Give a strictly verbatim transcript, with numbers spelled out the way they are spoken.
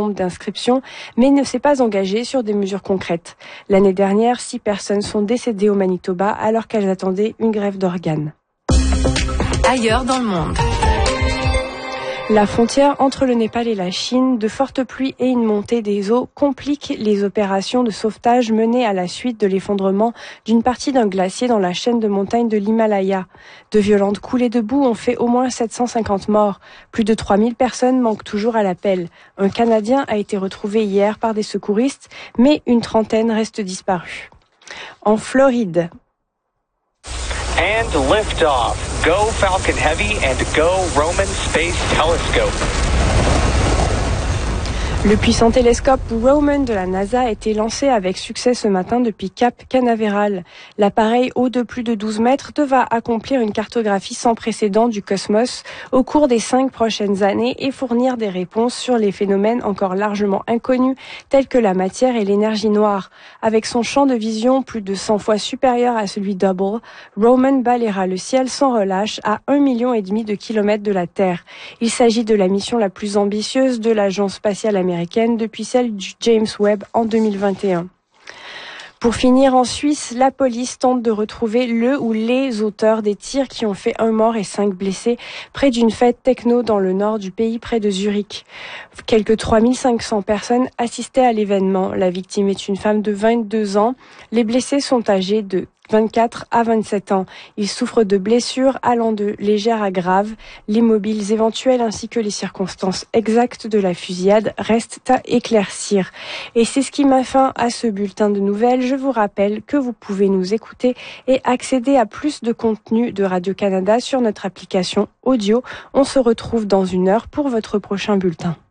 nombre d'inscriptions, mais ne s'est pas engagé sur des mesures concrètes. L'année dernière, six personnes sont décédées au Manitoba alors qu'elles attendaient une greffe d'organes. Ailleurs dans le monde. La frontière entre le Népal et la Chine, de fortes pluies et une montée des eaux compliquent les opérations de sauvetage menées à la suite de l'effondrement d'une partie d'un glacier dans la chaîne de montagnes de l'Himalaya. De violentes coulées de boue ont fait au moins sept cent cinquante morts. Plus de trois mille personnes manquent toujours à l'appel. Un Canadien a été retrouvé hier par des secouristes, mais une trentaine restent disparus. En Floride. And liftoff. Go Falcon Heavy and go Roman Space Telescope. Le puissant télescope Roman de la NASA a été lancé avec succès ce matin depuis Cap Canaveral. L'appareil haut de plus de douze mètres devra accomplir une cartographie sans précédent du cosmos au cours des cinq prochaines années et fournir des réponses sur les phénomènes encore largement inconnus tels que la matière et l'énergie noire. Avec son champ de vision plus de cent fois supérieur à celui d'Hubble, Roman balayera le ciel sans relâche à un million et demi de kilomètres de la Terre. Il s'agit de la mission la plus ambitieuse de l'Agence spatiale américaine américaine depuis celle du James Webb en deux mille vingt et un. Pour finir, en Suisse, la police tente de retrouver le ou les auteurs des tirs qui ont fait un mort et cinq blessés près d'une fête techno dans le nord du pays, près de Zurich. Quelques trois mille cinq cents personnes assistaient à l'événement. La victime est une femme de vingt-deux ans. Les blessés sont âgés de vingt-quatre à vingt-sept ans. Ils souffrent de blessures allant de légères à graves. Les mobiles éventuels ainsi que les circonstances exactes de la fusillade restent à éclaircir. Et c'est ce qui met fin à ce bulletin de nouvelles. Je vous rappelle que vous pouvez nous écouter et accéder à plus de contenu de Radio-Canada sur notre application audio. On se retrouve dans une heure pour votre prochain bulletin.